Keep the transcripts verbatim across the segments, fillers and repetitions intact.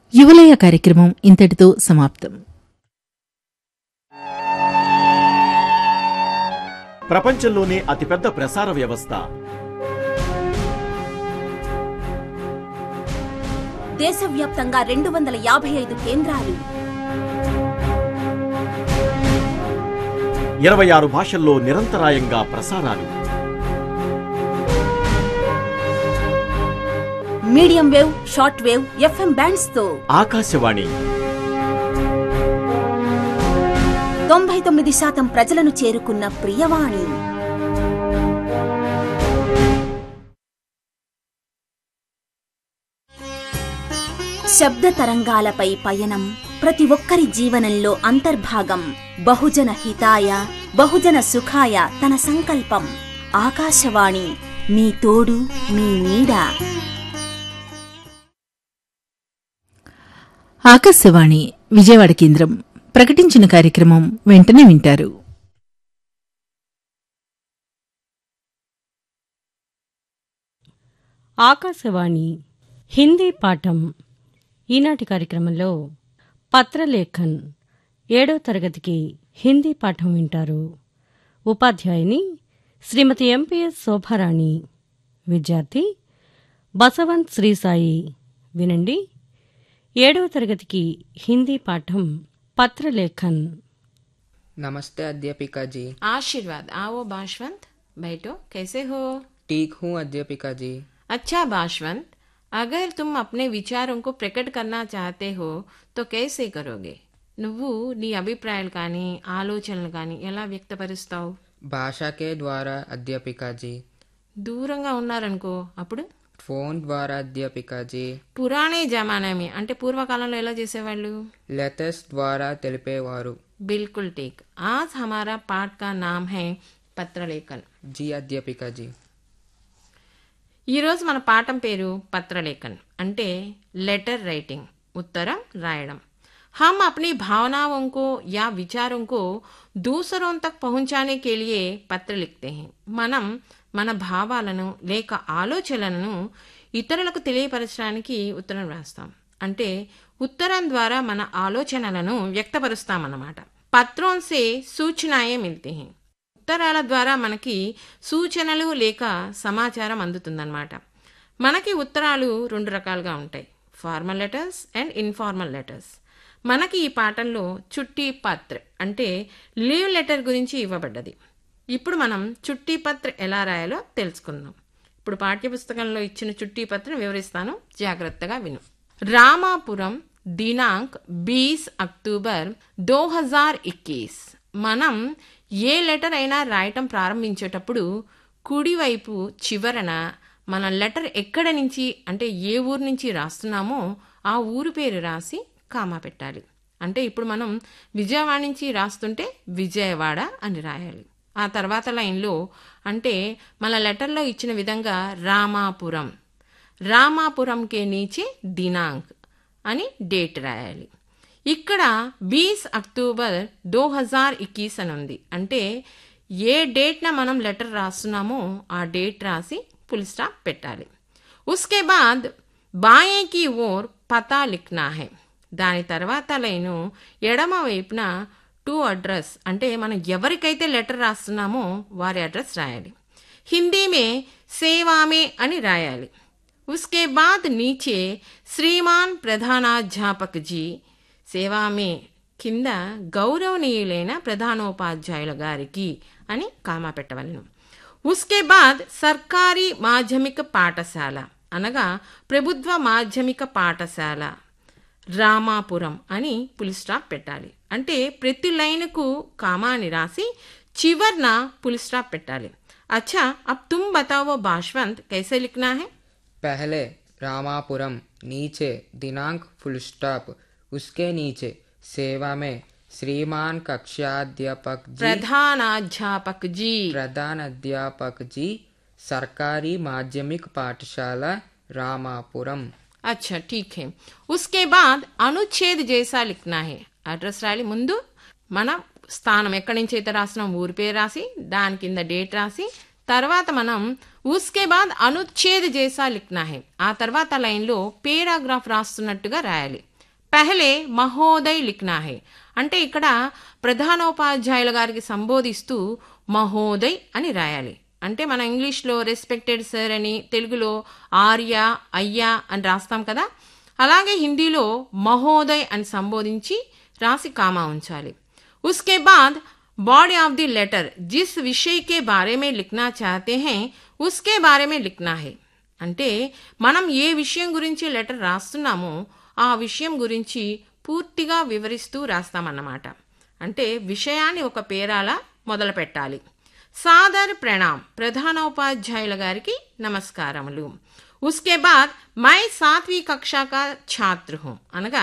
యువలయ కార్యక్రమం ఇంతటితో సమాప్తం. ప్రపంచంలోనే అతిపెద్ద ప్రసార వ్యవస్థ, దేశవ్యాప్తంగా రెండు వందల యాభై ఐదు కేంద్రాలు, ఇరవై ఆరు భాషల్లో నిరంతరాయంగా ప్రసారాలు, medium wave, short wave, FM bands తో ఆకాశవాణి తొంభై తొమ్మిది శాతం ప్రజలను చేరుకున్న ప్రియవాణి. శబ్ద తరంగాలపై పయనం ప్రతి ఒక్కరి జీవనంలో అంతర్భాగం. బహుజన హితాయ బహుజన సుఖాయ తన సంకల్పం. ఆకాశవాణి మీ తోడు, మీ నీడ. ఆకాశవాణి విజయవాడ కేంద్రం ప్రకటించిన కార్యక్రమం వెంటనే వింటారు. ఆకాశవాణి హిందీ పాఠం. ఈనాటి కార్యక్రమంలో పత్రలేఖన్ ఏడో తరగతికి హిందీ పాఠం వింటారు. ఉపాధ్యాయుని శ్రీమతి ఎంపీఎస్ శోభారాణి, విద్యార్థి బసవంత్ శ్రీసాయి. వినండి. ఏడవ తరగతికి హిందీ పాఠం పత్రలేఖన్. नमस्ते अध्यापिका जी। आशीर्वाद। आओ बाशवंत, बैठो। कैसे हो? ठीक हूँ अध्यापिका जी। अच्छा बाशवंत, अगर तुम अपने विचारों को प्रकट करना चाहते हो तो कैसे करोगे? నువ్వు నీ అభిప్రాయాలు కానీ ఆలోచనలు కానీ ఎలా వ్యక్తపరుస్తావు? భాషా కే ద్వారా అధ్యాపికా జీ। దూరంగా ఉన్నారనుకో అప్పుడు? ఫోన్ ద్వారా అధ్యాపికా జీ। పురాణే జమానామే అంటే పూర్వకాలంలో ఎలా చేసేవాళ్ళు? లెటర్స్ ద్వారా తెలిపేవారు। बिल्कुल ठीक। आज हमारा पाठ का नाम है పత్రలేఖన్। जी अध्यापिका जी। ఈరోజు మన పాఠం పేరు పత్రలేఖన్ అంటే లెటర్ రైటింగ్, ఉత్తరం రాయడం। हम अपनी भावनाओं को या विचारों को दूसरों तक पहुंचाने के लिए పత్ర लिखते हैं। మనం మన భావాలను లేక ఆలోచనలను ఇతరులకు తెలియపరచడానికి ఉత్తరం రాస్తాం। అంటే ఉత్తరం ద్వారా మన ఆలోచనలను వ్యక్తపరుస్తామన్నమాట। పత్రోं से सूचनाएं मिलती हैं। ఉత్తరాల ద్వారా మనకి సూచనలు లేక సమాచారం అందుతుందన్నమాట। మనకి ఉత్తరాలు రెండు రకాలుగా ఉంటాయి, formal letters and informal letters. మనకి ఈ పాఠంలో చుట్టి పత్ర అంటే లీవ్ లెటర్ గురించి ఇవ్వబడ్డది। ఇప్పుడు మనం చుట్టి పత్ర ఎలా రాయాలో తెలుసుకుందాం। ఇప్పుడు పాఠ్యపుస్తకంలో ఇచ్చిన చుట్టి పత్రం వివరిస్తాను, జాగ్రత్తగా విను। రామాపురం దినాంక్ बीस అక్టోబర్ दो हज़ार इक्कीस। మనం ఏ లెటర్ అయినా రాయటం ప్రారంభించేటప్పుడు కుడివైపు చివరన మన లెటర్ ఎక్కడ నుంచి అంటే ఏ ఊరు నుంచి రాస్తున్నామో ఆ ఊరు పేరు రాసి కామా పెట్టాలి। అంటే ఇప్పుడు మనం విజయవాడ నుంచి రాస్తుంటే విజయవాడ అని రాయాలి। ఆ తర్వాత లైన్లో అంటే మన లెటర్లో ఇచ్చిన విధంగా రామాపురం, రామాపురం కే నీచే దినాంక్ అని డేట్ రాయాలి। ఇక్కడ बीस అక్టోబర్ दो हज़ार इक्कीस అని ఉంది, అంటే ఏ డేట్న మనం లెటర్ రాస్తున్నామో ఆ డేట్ రాసి ఫుల్ స్టాప్ పెట్టాలి। ఉస్కే బాద్ బాయే కి ఓర్ పతా లిఖనా హై। దాని తర్వాత లైను ఎడమ వైపున టు అడ్రస్ అంటే మనం ఎవరికైతే లెటర్ రాస్తున్నామో వారి అడ్రస్ రాయాలి। హిందీ మే సేవామే అని రాయాలి। ఉస్కే బాద్ నీచే శ్రీమాన్ ప్రధానాధ్యాపక్ జీ, సేవామే కింద గౌరవనీయులైన ప్రధానోపాధ్యాయుల గారికి అని కామా పెట్టవలను। ఉస్కే బాద్ సర్కారీ మాధ్యమిక పాఠశాల అనగా ప్రభుత్వ మాధ్యమిక పాఠశాల రామాపురం అని ఫుల్ స్టాప్ పెట్టాలి। అంటే ప్రతి లైన్కు కామాని రాసి చివర్న ఫుల్ స్టాప్ పెట్టాలి। अच्छा अब तुम बताओ बाशवंत, कैसे लिखना है? पहले रामापुरम, नीचे दिनांक फुल स्टॉप, उसके नीचे सेवा में श्रीमान कक्षाध्यापक जी, प्रधानाध्यापक जी, प्रधान अध्यापक जी, सरकारी माध्यमिक पाठशाला रामापुरम। अच्छा ठीक है। उसके बाद अनुच्छेद जैसा लिखना है। అడ్రస్ రాయాలి। ముందు మన స్థానం ఎక్కడి నుంచి అయితే రాసినాం ఊరి పేరు రాసి దాని కింద డేట్ రాసి తర్వాత మనం ఉస్కే బాద్ అనుచ్ఛేద్ జైసా లిఖనా హై, ఆ తర్వాత లైన్లో పేరాగ్రాఫ్ రాస్తున్నట్టుగా రాయాలి। పహలే మహోదయ్ లిఖనా హై అంటే ఇక్కడ ప్రధానోపాధ్యాయుల గారికి సంబోధిస్తూ మహోదయ్ అని రాయాలి. అంటే మన ఇంగ్లీష్లో రెస్పెక్టెడ్ సార్ అని, తెలుగులో ఆర్య అయ్యా అని రాస్తాం కదా, అలాగే హిందీలో మహోదయ్ అని సంబోధించి రాసి కామా ఉంచాలి. उसके बाद बॉडी ऑफ द लेटर जिस विषय के बारे में लिखना चाहते हैं उसके बारे में लिखना है. అంటే మనం ఏ విషయం గురించి లెటర్ రాస్తున్నామో ఆ విషయం గురించి పూర్తిగా వివరిస్తూ రాస్తామన్నమాట. అంటే విషయాన్ని ఒక పేరాల మొదలు పెట్టాలి. సాదర్ ప్రణామ్ ప్రధానోపాధ్యాయుల గారికి నమస్కారములు. ఉస్కే బాద్ మై సాత్వీ కక్షా కా ఛాత్ర హూ అనగా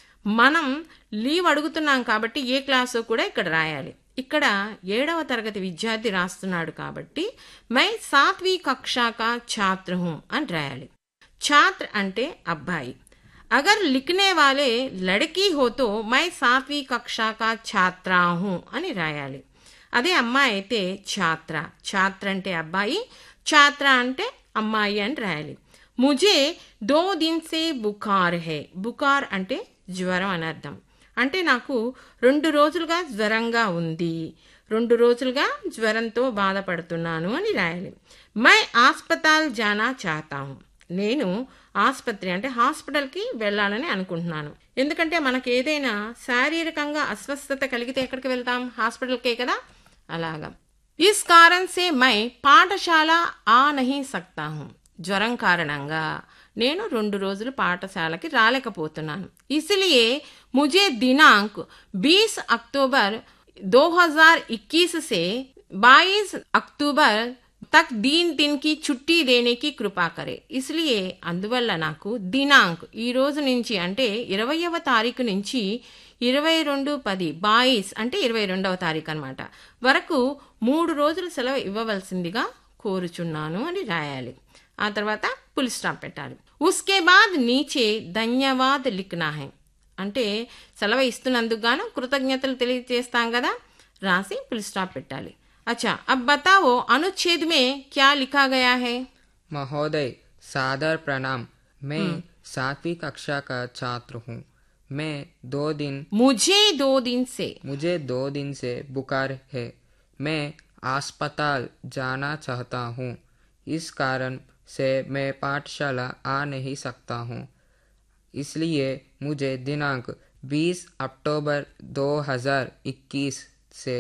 మనం లీవ్ అడుగుతున్నాం కాబట్టి ఏ క్లాసో కూడా ఇక్కడ రాయాలి. ఇక్కడ ఏడవ తరగతి విద్యార్థి రాస్తున్నాడు కాబట్టి మై సాత్వీ కక్షా కా ఛాత్ర హూ అని రాయాలి. ఛాత్ర అంటే అబ్బాయి. అగర్ లిఖనే వాలే లడకీ హోతో మై సాత్వీ కక్షా కా ఛాత్రా హూ అని రాయాలి. అదే అమ్మాయి అయితే ఛాత్ర. ఛాత్ర అంటే అబ్బాయి, ఛాత్ర అంటే అమ్మాయి అని రాయాలి. ముజే దో దిన్ సే బుఖార్ హే. బుఖార్ అంటే జ్వరం అని అర్థం. అంటే నాకు రెండు రోజులుగా జ్వరంగా ఉంది, రెండు రోజులుగా జ్వరంతో బాధపడుతున్నాను అని రాయాలి. My ఆస్పతాల్ Jana చాహతా who. నేను ఆసుపత్రి అంటే హాస్పిటల్కి వెళ్ళాలని అనుకుంటున్నాను. ఎందుకంటే మనకు ఏదైనా శారీరకంగా అస్వస్థత కలిగితే ఎక్కడికి వెళ్తాం? హాస్పిటల్కే కదా. అలాగా ఇస్ కారణ్ సే మై పాఠశాల ఆ నహీ సక్తా హూ. జ్వరం కారణంగా నేను రెండు రోజులు పాఠశాలకి రాలేకపోతున్నాను. ఇసిలియే ముజే దినాంక్ बीस अक्टूबर दो हज़ार इक्कीस से बाईस अक्टूबर तक तीन दिन की छुट्टी देने की कृपा करे. इसलिए అందువల్ల నాకు దినాంక్ ఈ రోజు నుంచి అంటే ఇరవైవ తారీఖు నుంచి ఇరవై రెండు పది బాయిస్ అంటే ఇరవై రెండవ తారీఖు అనమాట వరకు మూడు రోజులు సెలవు ఇవ్వవలసిందిగా కోరుచున్నాను అని రాయాలి. ఆ తర్వాత ఫుల్ స్టాప్ పెట్టాలి. ఉస్కే బాద్ నీచే ధన్యవాద్ లిఖనా హై అంటే సెలవు ఇస్తున్నందుకు గాను కృతజ్ఞతలు తెలియజేస్తాం కదా, రాసి ఫుల్ స్టాప్ పెట్టాలి. अच्छा अब बताओ अनुच्छेद में क्या लिखा गया है? महोदय सादर प्रणाम, मैं सातवीं कक्षा का छात्र हूँ. मैं दो दिन मुझे दो दिन से मुझे दो दिन से बुखार है. मैं अस्पताल जाना चाहता हूँ. इस कारण से मैं पाठशाला आ नहीं सकता हूँ. इसलिए मुझे दिनांक बीस अक्टूबर दो हज़ार इक्कीस से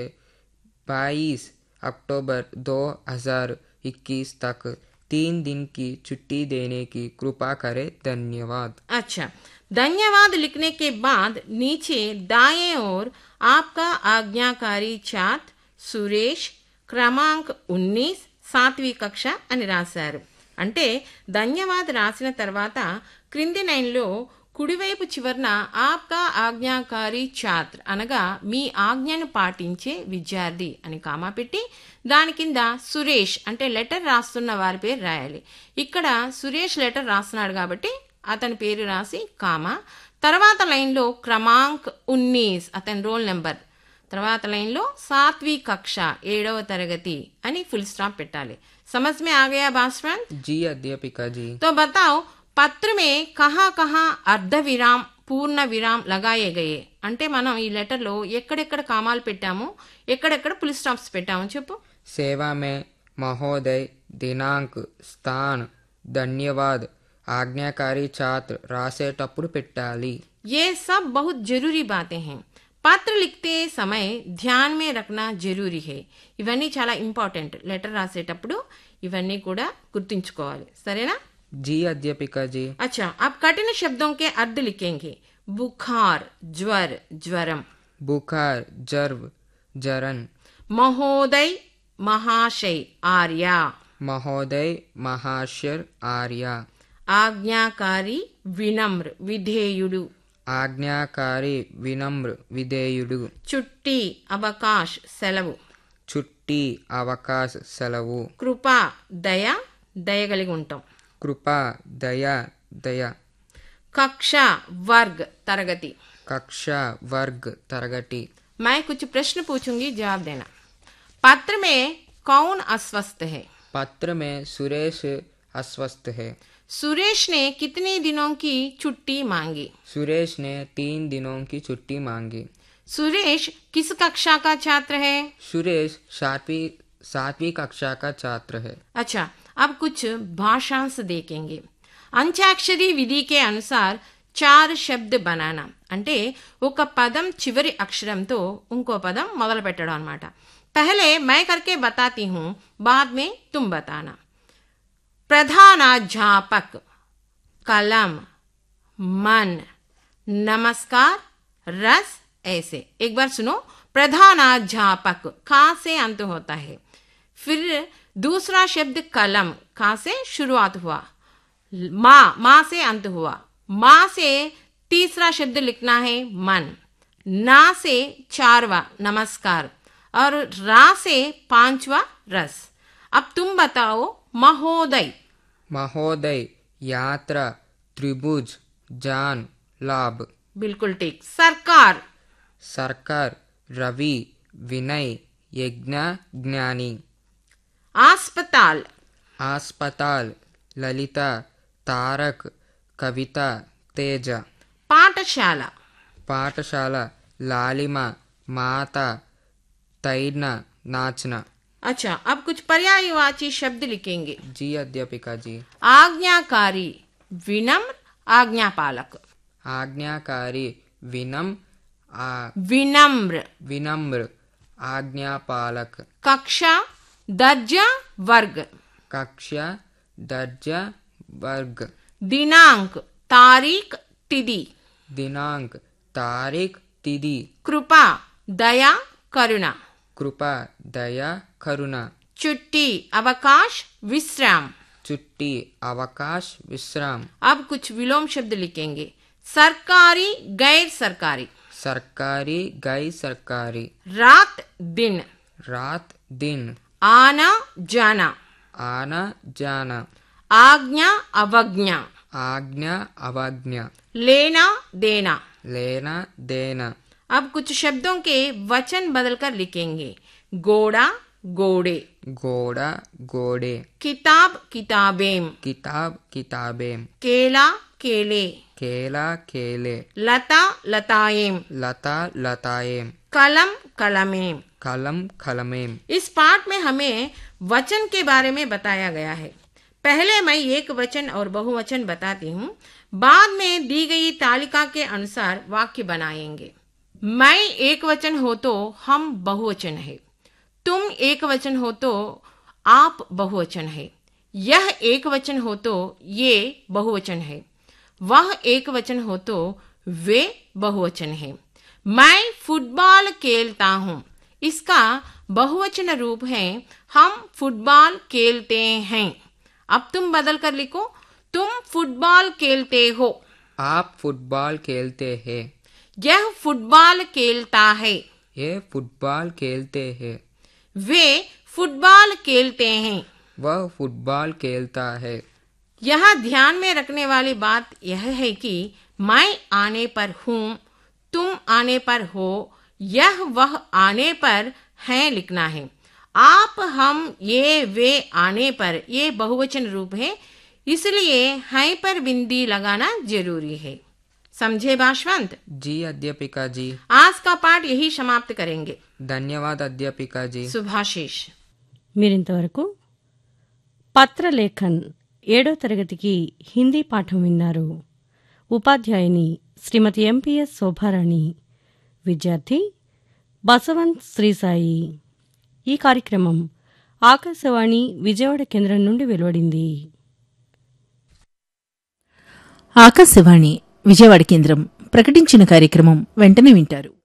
बाईस अक्टूबर दो हज़ार इक्कीस तक तीन दिन की छुट्टी देने की कृपा करें. धन्यवाद. अच्छा, धन्यवाद लिखने के बाद नीचे दाएं ओर आपका आज्ञाकारी छात्र सुरेश क्रमांक उन्नीस सातवीं కక్ష అని రాశారు. అంటే ధన్యవాద్ రాసిన తర్వాత క్రింది లైన్లో కుడివైపు చివరన ఆప్కా ఆజ్ఞాకారి ఛాత్ర అనగా మీ ఆజ్ఞను పాటించే విద్యార్థి అని కామా పెట్టి దాని కింద సురేష్ అంటే లెటర్ రాస్తున్న వారి పేరు రాయాలి. ఇక్కడ సురేష్ లెటర్ రాస్తున్నాడు కాబట్టి అతని పేరు రాసి కామా, తర్వాత లైన్లో క్రమాంక్ ఉన్నీస్ అతని రోల్ నెంబర్, తర్వాత లైన్లో సాత్వీ కక్ష ఏడవ తరగతి అని ఫుల్ స్టాప్ పెట్టాలి. समझ में आ गया भाषण? जी अध्यापिका जी. तो बताओ పత్ర మే కహా కహా అర్ధ విరామ్ పూర్ణ విరామ్ లగాయే గయే అంటే మనం ఈ లెటర్లో ఎక్కడెక్కడ కామాలు పెట్టామో ఎక్కడెక్కడ ఫుల్ స్టాప్స్ పెట్టామో చెప్పు. సేవా మే మహోదయ్ దినాంక్ స్థాన్ ధన్యవాద్ ఆజ్ఞాకారి ఛాత్ర రాసేటప్పుడు పెట్టాలి. ये सब बहुत जरूरी बातें हैं. పత్ర లిఖతే సమయ ధ్యాన్ మే రఖనా జరూరీ హై. ఇవన్నీ చాలా ఇంపార్టెంట్. లెటర్ రాసేటప్పుడు ఇవన్నీ కూడా గుర్తుంచుకోవాలి. సరేనా? जी अध्यापिका जी. अच्छा, अब कठिन शब्दों के अर्थ लिखेंगे. बुखार ज्वर ज्वरम, बुखार जर्व जरन, महोदय महाशय आर्या, महोदय महाशय आर्या, आज्ञाकारी विनम्र विधेयुडु, आज्ञाकारी विनम्र विधेयुडु, छुट्टी अवकाश సెలవు, छुट्टी अवकाश సెలవు, కృపా దయ దయగలిగి ఉంటాం, कृपा दया दया, कक्ष वर्ग तरगति, कक्षा वर्ग तरगति. मैं कुछ प्रश्न पूछूंगी, जवाब देना. पत्र में कौन अस्वस्थ है? पत्र में सुरेश अस्वस्थ है. सुरेश ने कितने दिनों की छुट्टी मांगी? सुरेश ने तीन दिनों की छुट्टी मांगी। सुरेश किस कक्षा का छात्र है? सुरेश सातवीं सातवीं कक्षा का छात्र है। अच्छा, अब कुछ भाषांश देखेंगे। అంత్యాక్షరి విధి के अनुसार चार శబ్ద బనానా అంటే ఒక పదం చివరి అక్షరంతో ఇంకో పదం మొదలు పెట్టడం అన్నమాట. पहले मैं करके बताती हूँ, बाद में तुम बताना. प्रधानाध्यापक, कलम, मन, नमस्कार, रस, ऐसे. एक बार सुनो. प्रधानाध्यापक खा से अंत होता है. फिर दूसरा शब्द कलम, खा से शुरुआत हुआ. माँ, माँ से अंत हुआ. माँ से तीसरा शब्द लिखना है मन. ना से चारवा नमस्कार और रा से पांचवा रस. अब तुम बताओ. महोदय, महोदय, यात्रा, त्रिभुज, जान, लाभ. बिल्कुल ठीक. सरकार, सरकार, रवि, विनय, यज्ञ, ज्ञानी. अस्पताल, अस्पताल, ललिता, तारक, कविता, तेज. पाठशाला, पाठशाला, लालिमा, माता, तैरना, नाचना. अच्छा, अब कुछ पर्यायवाची शब्द लिखेंगे. जी अध्यापिका जी. आज्ञाकारी, विनम्र, आज्ञापालक. आज्ञाकारी, विनम्र, आ- विनम्र. विनम्र, आज्ञापालक. कक्षा, दर्जा, वर्ग. कक्षा, दर्जा, वर्ग. दिनांक, तारीख, तिथि. दिनांक, तारीख, तिथि. कृपा, दया, करुणा. कृपा, दया, करुणा. छुट्टी, अवकाश, विश्राम. छुट्टी, अवकाश, विश्राम. अब कुछ विलोम शब्द लिखेंगे. सरकारी, गैर सरकारी. सरकारी, गैर सरकारी. रात, दिन. रात, दिन. आना, जाना. आना, जाना. आज्ञा, अवज्ञा. आज्ञा, अवज्ञा. लेना, देना. लेना, देना. अब कुछ शब्दों के वचन बदलकर लिखेंगे. घोड़ा, घोड़े. घोड़ा, घोड़े. किताब, किताबें. किताब, किताबें. केला, केले. केला, केले. लता, लताएं. लता, लताएं. कलम, कलमें. कलम, कलमें. इस पाठ में हमें वचन के बारे में बताया गया है. पहले मैं एक वचन और बहुवचन बताती हूँ, बाद में दी गई तालिका के अनुसार वाक्य बनाएंगे. मैं एक वचन हो तो हम बहुवचन है. तुम एक वचन हो तो आप बहुवचन है. यह एक वचन हो तो ये बहुवचन है. वह एक वचन हो तो वे बहुवचन है. मैं फुटबॉल खेलता हूँ, इसका बहुवचन रूप है हम फुटबॉल खेलते हैं. अब तुम बदल कर लिखो. तुम फुटबॉल खेलते हो. आप फुटबॉल खेलते हैं. यह फुटबॉल खेलता है. ये फुटबॉल खेलते हैं. वे फुटबॉल खेलते हैं. वह फुटबॉल खेलता है. यहाँ ध्यान में रखने वाली बात यह है कि मैं आने पर हूँ, तुम आने पर हो, यह वह आने पर है लिखना है. आप, हम, ये, वे आने पर ये बहुवचन रूप है, इसलिए है पर बिंदी लगाना जरूरी है. समझे भाषवंत? जी अध्यापिका जी. आज का पाठ यही समाप्त करेंगे. धन्यवाद अध्यापिका जी. శుభాశీష్. మీరింతవరకు పత్రలేఖన్ ఏడో తరగతికి హిందీ పాఠం విన్నారు. ఉపాధ్యాయుని శ్రీమతి ఎంపీఎస్ శోభారాణి. విద్యార్థి బసవంత్ శ్రీసాయి. ఈ కార్యక్రమం ఆకాశవాణి విజయవాడ కేంద్రం నుండి వెలువడింది. ఆకాశవాణి విజయవాడ కేంద్రం ప్రకటించిన కార్యక్రమం వెంటనే వింటారు.